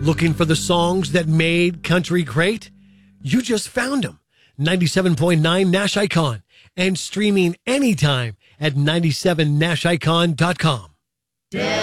Looking for the songs that made country great? You just found them. 97.9 Nash Icon and streaming anytime at 97nashicon.com.